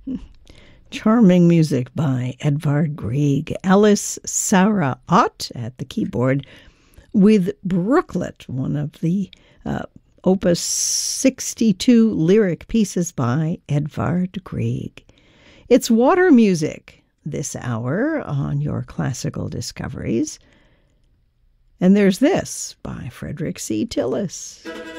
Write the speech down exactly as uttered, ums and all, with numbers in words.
Charming music by Edvard Grieg. Alice Sarah Ott at the keyboard with Brooklet, one of the uh, Opus sixty-two lyric pieces by Edvard Grieg. It's water music this hour on your classical discoveries. And there's this by Frederick C. Tillis.